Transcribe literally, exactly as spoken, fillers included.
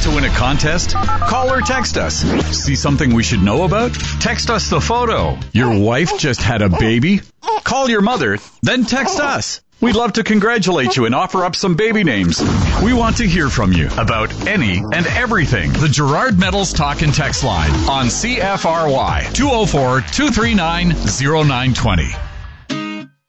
to win a contest? Call or text us. See something we should know about? Text us the photo. Your wife just had a baby? Call your mother, then text us. We'd love to congratulate you and offer up some baby names. We want to hear from you about any and everything. The Gerard Metals Talk and Text line on C F R Y two oh four, two three nine, oh nine two oh.